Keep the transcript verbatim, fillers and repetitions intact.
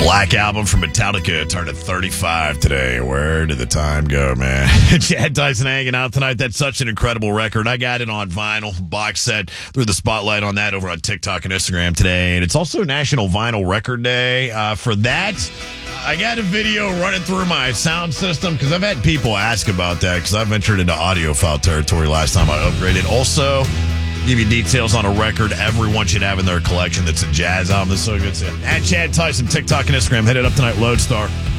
Black Album from Metallica turned to thirty-five today. Where did the time go, man? Chad Tyson hanging out tonight. That's such an incredible record. I got it on vinyl, box set. Threw the spotlight on that over on TikTok and Instagram today. And it's also National Vinyl Record Day. Uh, for that, I got a video running through my sound system because I've had people ask about that because I ventured into audiophile territory last time I upgraded. Also, give you details on a record everyone should have in their collection that's a jazz album. That's so good. At Chad Tyson, TikTok and Instagram. Hit it up tonight, Lodestar.